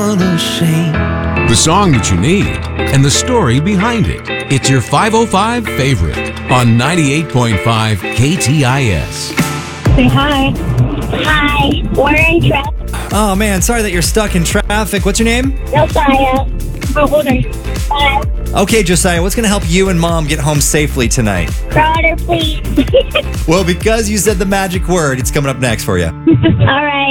unashamed. The song that you need and the story behind it. It's your 505 favorite on 98.5 KTIS. Say hi. Hi, we're in traffic. Oh, man, sorry that you're stuck in traffic. What's your name? Josiah. How old are you? 5. Okay, Josiah, what's going to help you and Mom get home safely tonight? Crowder, please. Well, because you said the magic word, it's coming up next for you. All right.